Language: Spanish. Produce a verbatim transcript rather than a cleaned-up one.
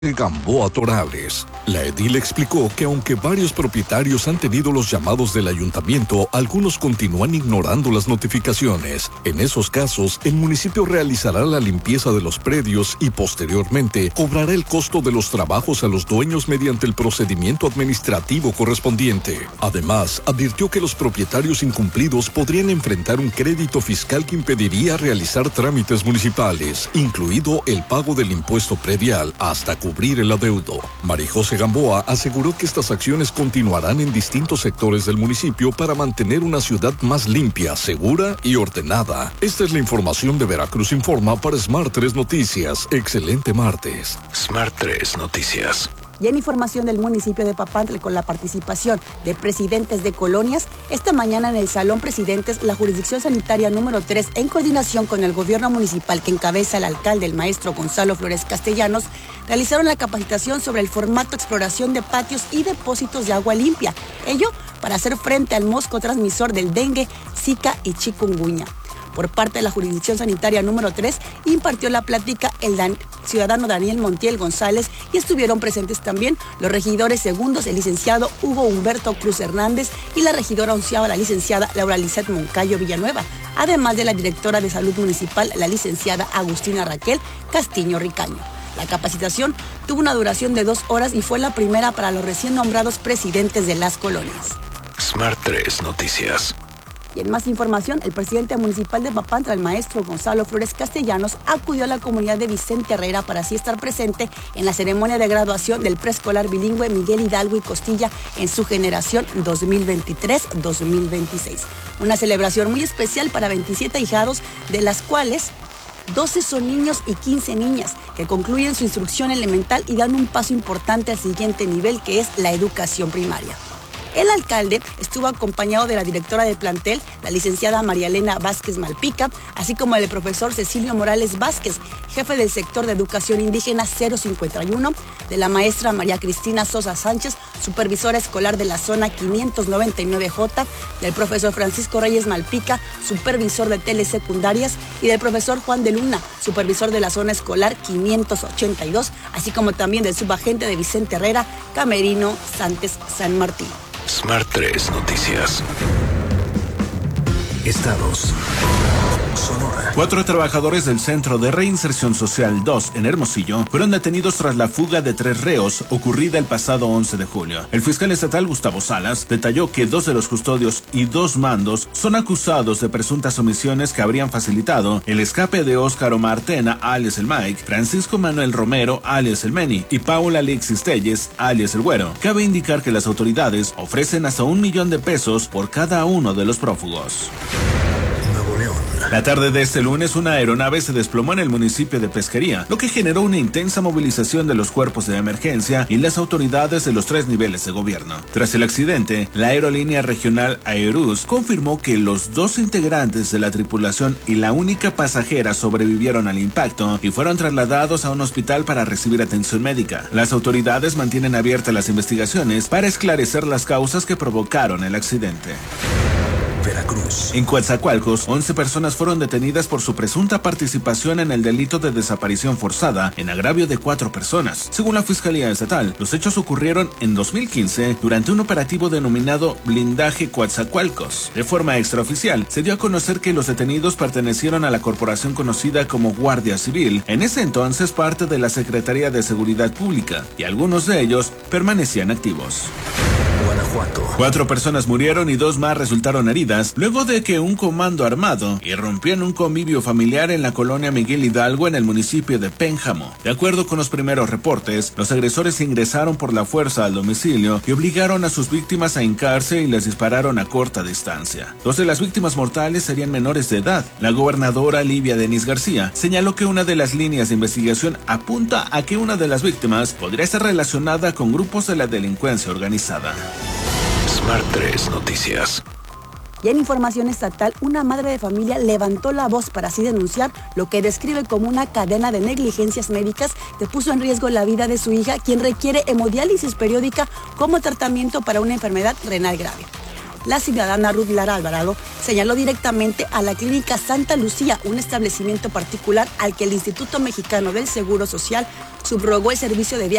Gamboa Torales. La edil explicó que aunque varios propietarios han tenido los llamados del ayuntamiento, algunos continúan ignorando las notificaciones. En esos casos, el municipio realizará la limpieza de los predios y posteriormente cobrará el costo de los trabajos a los dueños mediante el procedimiento administrativo correspondiente. Además, advirtió que los propietarios incumplidos podrían enfrentar un crédito fiscal que impediría realizar trámites municipales, incluido el pago del impuesto predial, hasta cubrir el adeudo. María José Gamboa aseguró que estas acciones continuarán en distintos sectores del municipio para mantener una ciudad más limpia, segura y ordenada. Esta es la información de Veracruz Informa para Smart tres Noticias. Excelente martes. Smart tres Noticias. Y en información del municipio de Papantla, con la participación de presidentes de colonias, esta mañana en el Salón Presidentes, la Jurisdicción Sanitaria número tres, en coordinación con el gobierno municipal que encabeza el alcalde, el maestro Gonzalo Flores Castellanos, realizaron la capacitación sobre el formato de exploración de patios y depósitos de agua limpia. Ello para hacer frente al mosco transmisor del dengue, zika y chikungunya. Por parte de la Jurisdicción Sanitaria número tres, impartió la plática el dan- ciudadano Daniel Montiel González y estuvieron presentes también los regidores segundos, el licenciado Hugo Humberto Cruz Hernández y la regidora onceava, la licenciada Laura Lizeth Moncayo Villanueva, además de la directora de Salud Municipal, la licenciada Agustina Raquel Castiño Ricaño. La capacitación tuvo una duración de dos horas y fue la primera para los recién nombrados presidentes de las colonias. Smart tres Noticias. Y en más información, el presidente municipal de Papantla, el maestro Gonzalo Flores Castellanos, acudió a la comunidad de Vicente Herrera para así estar presente en la ceremonia de graduación del preescolar bilingüe Miguel Hidalgo y Costilla en su generación dos mil veintitrés dos mil veintiséis. Una celebración muy especial para veintisiete ahijados, de las cuales doce son niños y quince niñas, que concluyen su instrucción elemental y dan un paso importante al siguiente nivel, que es la educación primaria. El alcalde estuvo acompañado de la directora de plantel, la licenciada María Elena Vázquez Malpica, así como el profesor Cecilio Morales Vázquez, jefe del sector de educación indígena cero cincuenta y uno, de la maestra María Cristina Sosa Sánchez, supervisora escolar de la zona quinientos noventa y nueve J, del profesor Francisco Reyes Malpica, supervisor de telesecundarias, y del profesor Juan de Luna, supervisor de la zona escolar quinientos ochenta y dos, así como también del subagente de Vicente Herrera, Camerino Santos San Martín. Smart tres Noticias. Estados. Sonora. Cuatro trabajadores del Centro de Reinserción Social dos en Hermosillo fueron detenidos tras la fuga de tres reos ocurrida el pasado once de julio. El fiscal estatal Gustavo Salas detalló que dos de los custodios y dos mandos son acusados de presuntas omisiones que habrían facilitado el escape de Óscar Omar Tena, alias el Mike, Francisco Manuel Romero, alias el Meni, y Paula Alexis Telles, alias el Güero. Cabe indicar que las autoridades ofrecen hasta un millón de pesos por cada uno de los prófugos. La tarde de este lunes, una aeronave se desplomó en el municipio de Pesquería, lo que generó una intensa movilización de los cuerpos de emergencia y las autoridades de los tres niveles de gobierno. Tras el accidente, la aerolínea regional Aerus confirmó que los dos integrantes de la tripulación y la única pasajera sobrevivieron al impacto y fueron trasladados a un hospital para recibir atención médica. Las autoridades mantienen abiertas las investigaciones para esclarecer las causas que provocaron el accidente. Veracruz. En Coatzacoalcos, once personas fueron detenidas por su presunta participación en el delito de desaparición forzada en agravio de cuatro personas. Según la Fiscalía Estatal, los hechos ocurrieron en dos mil quince durante un operativo denominado Blindaje Coatzacoalcos. De forma extraoficial, se dio a conocer que los detenidos pertenecieron a la corporación conocida como Guardia Civil, en ese entonces parte de la Secretaría de Seguridad Pública, y algunos de ellos permanecían activos. Guanajuato. Cuatro personas murieron y dos más resultaron heridas luego de que un comando armado irrumpió en un convivio familiar en la colonia Miguel Hidalgo en el municipio de Pénjamo. De acuerdo con los primeros reportes, los agresores ingresaron por la fuerza al domicilio y obligaron a sus víctimas a hincarse y les dispararon a corta distancia. Dos de las víctimas mortales serían menores de edad. La gobernadora Livia Denis García señaló que una de las líneas de investigación apunta a que una de las víctimas podría estar relacionada con grupos de la delincuencia organizada. Smart tres Noticias. Y en información estatal, una madre de familia levantó la voz para así denunciar lo que describe como una cadena de negligencias médicas que puso en riesgo la vida de su hija, quien requiere hemodiálisis periódica como tratamiento para una enfermedad renal grave. La ciudadana Ruth Lara Alvarado señaló directamente a la Clínica Santa Lucía, un establecimiento particular al que el Instituto Mexicano del Seguro Social subrogó el servicio de